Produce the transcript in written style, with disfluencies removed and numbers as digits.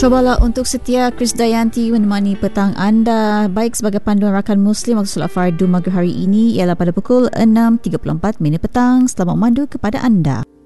Cobalah untuk setia Chris Dayanti menemani petang anda baik sebagai panduan rakan Muslim waktu solat fardu maghrib hari ini ialah pada pukul 6.34 petang. Selamat memandu kepada anda.